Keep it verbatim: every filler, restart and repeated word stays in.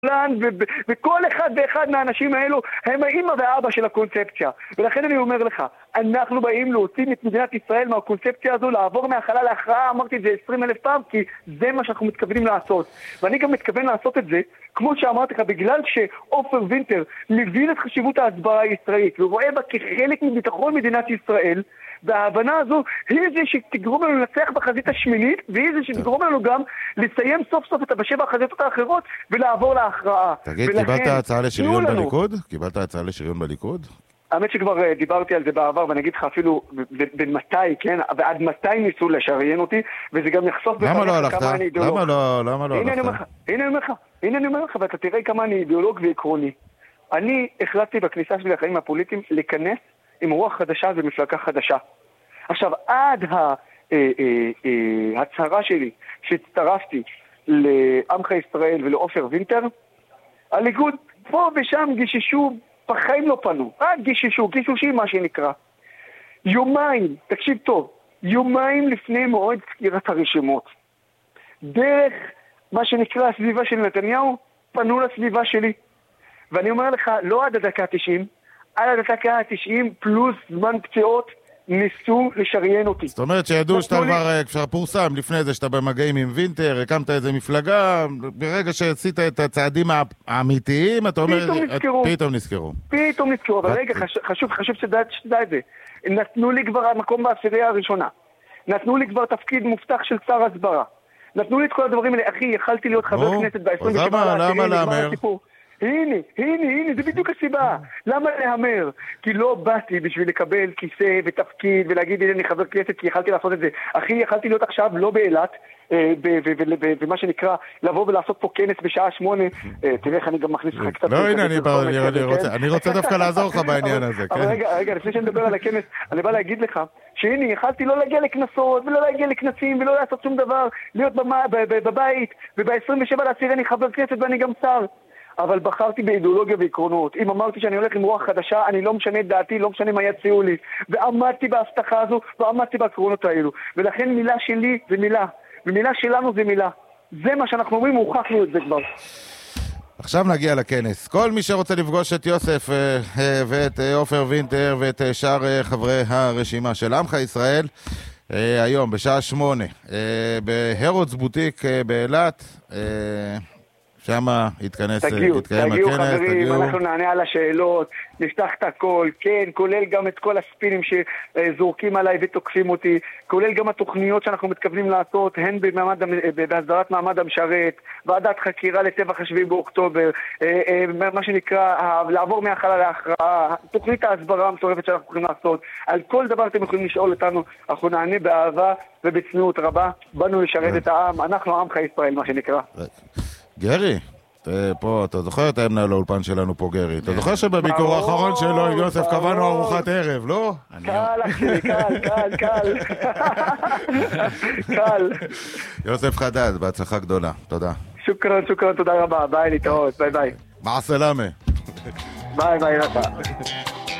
וכל אחד ואחד מהאנשים האלו הם האמא והאבא של הקונספציה. ולכן אני אומר לך, אנחנו באים להוציא את מדינת ישראל מהקונספציה הזו, לעבור מהחלה להכרעה, אמרתי את זה עשרים אלף פעם, כי זה מה שאנחנו מתכוונים לעשות. ואני גם מתכוון לעשות את זה, כמו שאמרתי לך, בגלל שעופר וינטר מבין את חשיבות ההסברה הישראלית, ורואה בה כחלק מביטחון מדינת ישראל, וההבנה הזו היא זה שתגרום לנו לנצח בחזית השמינית, והיא זה שתגרום לנו גם לסיים סוף סוף את בשבע החזיתות האחרות ולעבור להכרעה. תגיד, קיבלת הצעה לשריון בליכוד? קיבלת הצעה לשריון בליכוד? האמת שכבר דיברתי על זה בעבר, ואני אגיד לך אפילו בין מתי, כן? ועד מתי ניסו לשריין אותי, וזה גם יחשוף למה לא הלכת? למה לא, למה לא הלכת? הנה אני אומר לך, הנה אני אומר לך, ואתה תראה כמה אני אידיאולוג ועקרוני. אני החלטתי בכניסה שלי לחיים הפוליטיים לכנס עם רוח חדשה ומפלגה חדשה. עכשיו, עד ההצהרה שלי שהצטרפתי לעמך ישראל ולעופר וינטר, הליכוד פה ושם גיששו, בחיים לא פנו, רק גיששו, גישושים מה שנקרא. יומיים, תקשיב טוב, יומיים לפני מועד סגירת הרשימות, דרך מה שנקרא הסביבה של נתניהו, פנו לסביבה שלי. ואני אומר לך, לא עד הדקה ה-תשעים, עד הדקה ה-תשעים פלוס זמן פציעות, ניסו לשריין אותי. זאת אומרת שידעו שאתה כבר, כבר פורסם לפני זה שאתה במגעים עם וינטר, הקמת איזה מפלגה, ברגע שעשית את הצעדים האמיתיים, אתה אומר, פתאום נזכרו. פתאום נזכרו. פתאום נזכרו, אבל רגע, חשוב, חשוב שתדע את זה. נתנו לי כבר המקום בעשירייה הראשונה. נתנו לי כבר תפקיד מובטח של שר הסברה. נתנו לי את כל הדברים האלה. אחי, יכלתי להיות חבר כנסת ב-עשרים ושבעה למה להמר? הנה, הנה, הנה, זה בדיוק הסיבה. למה להמר? כי לא באתי בשביל לקבל כיסא ותפקיד ולהגיד, הנה אני חבר כנסת, כי יכלתי לעשות את זה. אחי, יכלתי להיות עכשיו לא באילת, ומה שנקרא, לבוא ולעשות פה כנס בשעה שמונה. תראה איך אני גם מכניס לך קצת... לא, הנה, אני רוצה דווקא לעזור לך בעניין הזה. אבל רגע, רגע, לפני שאני מדבר על הכנס, אני בא להגיד לך, שהנה, יכלתי לא להגיע לכנסות, ולא להגיע לכנסים, ולא לעשות שום דבר, להיות בבית, וב-עשרים ושבעה לעשירי אני חבר כנסת ואני גם שר. אבל בחרתי באידיאולוגיה ועקרונות. אם אמרתי שאני הולך עם רוח חדשה, אני לא משנה את דעתי, לא משנה מה יציעו לי. ועמדתי בהבטחה הזו, ועמדתי בעקרונות האלו. ולכן מילה שלי זה מילה, ומילה שלנו זה מילה. זה מה שאנחנו אומרים, הוכחנו את זה כבר. עכשיו נגיע לכנס. כל מי שרוצה לפגוש את יוסף ואת עופר וינטר ואת שאר חברי הרשימה של עמך ישראל, היום בשעה שמונה, בהרוץ בוטיק באילת, שם יתכנס, תגיעו, יתקיים תגיעו הכנס, חברים, תגיעו. אנחנו נענה על השאלות, נפתח את הכל, כן, כולל גם את כל הספינים שזורקים עליי ותוקפים אותי, כולל גם התוכניות שאנחנו מתכוונים לעשות, הן במעמד, בהסדרת מעמד המשרת, ועדת חקירה לטבח השביעי באוקטובר, מה שנקרא, לעבור מהחלה להכרעה, תוכנית ההסברה המטורפת שאנחנו יכולים לעשות, על כל דבר אתם יכולים לשאול אותנו, אנחנו נענה באהבה ובצניעות רבה, באנו לשרת את העם, אנחנו עמך ישראל, מה שנקרא. גרי, פה, אתה זוכר את המנהל לאולפן שלנו פה, גרי? אתה זוכר שבביקור האחרון שלו עם יוסף קבענו ארוחת ערב, לא? קל, אחי, קל, קל, קל. קל. יוסף חדד, בהצלחה גדולה, תודה. שוקרן, שוקרן, תודה רבה, ביי, להתראות, ביי ביי. מה הסלאמה? ביי ביי, רבה.